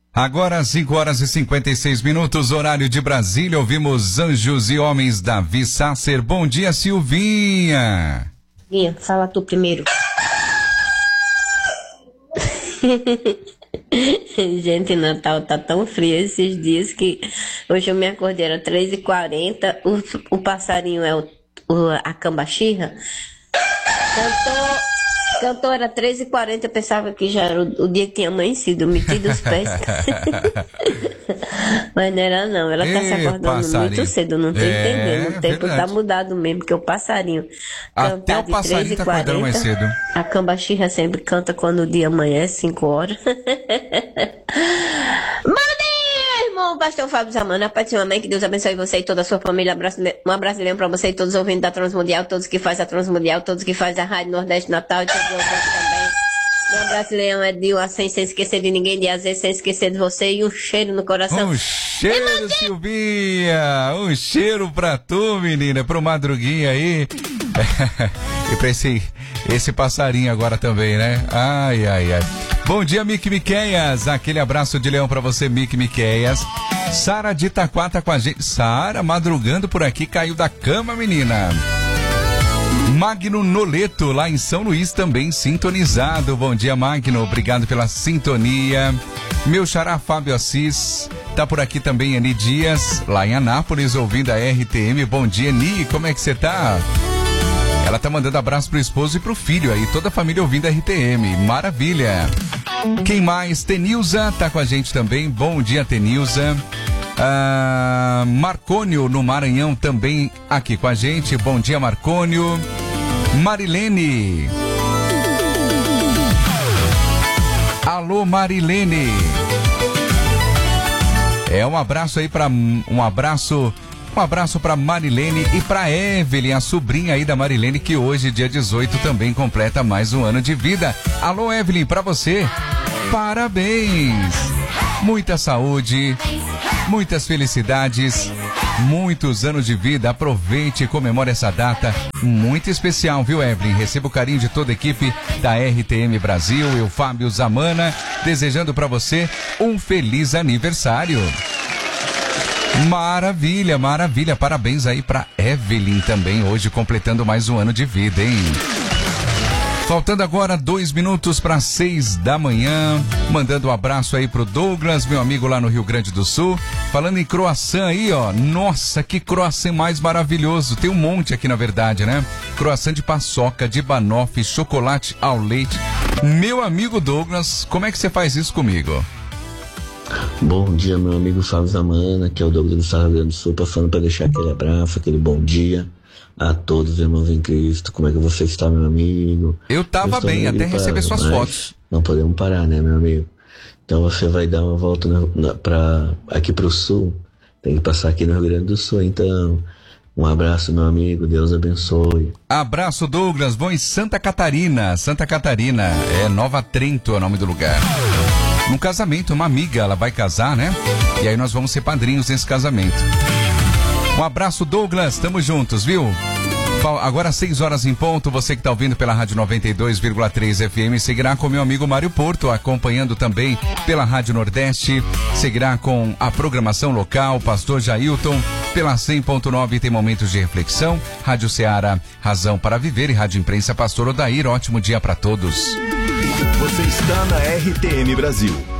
Agora 5h56, horário de Brasília, ouvimos Anjos e Homens, Davi Sasser. Bom dia, Silvinha. Fala tu primeiro. Gente, Natal tá tão frio esses dias que hoje eu me acordei, era 3h40, o passarinho é a cambaxirra. Cantou, era 3h40, eu pensava que já era o dia que tinha amanhecido, metido os pés. Mas não era não, ela tá se acordando muito cedo, não tô entendendo. O tempo tá mudado mesmo, porque o passarinho até o passarinho tá acordando mais cedo. A cambaxirra sempre canta quando o dia amanhece, 5 horas. Irmão Pastor Fábio Zamana, Pai do Senhor, amém, que Deus abençoe você e toda a sua família. Um abraço pra você e todos os ouvintes da Transmundial, todos que fazem a Transmundial, todos que fazem a Rádio Nordeste Natal e todos os ouvintes também. Meu abraço, Leão, é de assim, sem esquecer de ninguém, de azer, sem esquecer de você e um cheiro no coração. Um cheiro, Silvinha, um cheiro pra tu, menina, pro Madruguinha aí. E pra esse passarinho agora também, né? Ai, ai, ai. Bom dia, Mique Miqueias. Aquele abraço de leão pra você, Mique Miqueias. Sara de Itaquá tá com a gente. Sara, madrugando por aqui, caiu da cama, menina. Magno Noleto, lá em São Luís, também sintonizado. Bom dia, Magno. Obrigado pela sintonia. Meu xará Fábio Assis tá por aqui também, Eni Dias, lá em Anápolis, ouvindo a RTM. Bom dia, Eni. Como é que você tá? Ela tá mandando abraço pro esposo e pro filho aí, toda a família ouvindo a RTM. Maravilha. Quem mais? Tenilza tá com a gente também. Bom dia, Tenilza. Marcônio no Maranhão também aqui com a gente. Bom dia, Marcônio. Marilene. Alô, Marilene. Um abraço aí um abraço para Marilene e para Evelyn, a sobrinha aí da Marilene, que hoje, dia 18, também completa mais um ano de vida. Alô, Evelyn, para você, parabéns! Muita saúde, muitas felicidades, muitos anos de vida. Aproveite e comemore essa data muito especial, viu, Evelyn? Receba o carinho de toda a equipe da RTM Brasil. Eu, Fábio Zamana, desejando para você um feliz aniversário. Maravilha, maravilha. Parabéns aí pra Evelyn também, hoje completando mais um ano de vida, hein? Faltando agora 2 minutos para 6 da manhã. Mandando um abraço aí pro Douglas, meu amigo lá no Rio Grande do Sul. Falando em croissant aí, ó. Nossa, que croissant mais maravilhoso. Tem um monte aqui, na verdade, né? Croissant de paçoca, de banoffee, chocolate ao leite. Meu amigo Douglas, como é que você faz isso comigo? Bom dia, meu amigo Fábio Zamana, que é o Douglas do Rio Grande do Sul, passando para deixar aquele abraço, aquele bom dia a todos, irmãos em Cristo. Como é que você está, meu amigo? Eu tava bem, até receber suas fotos. Não podemos parar, né, meu amigo? Então você vai dar uma volta aqui pro sul, tem que passar aqui no Rio Grande do Sul, então... Um abraço, meu amigo, Deus abençoe. Abraço, Douglas. Vou em Santa Catarina. Nova Trento é o nome do lugar. Num casamento, uma amiga, ela vai casar, né? E aí nós vamos ser padrinhos nesse casamento. Um abraço, Douglas, tamo juntos, viu? Agora 6 horas em ponto, você que tá ouvindo pela Rádio 92,3 FM, seguirá com meu amigo Mário Porto, acompanhando também pela Rádio Nordeste, seguirá com a programação local, Pastor Jailton, pela 100.9 tem momentos de reflexão, Rádio Ceará, Razão para Viver e Rádio Imprensa, Pastor Odair, ótimo dia para todos. Você está na RTM Brasil.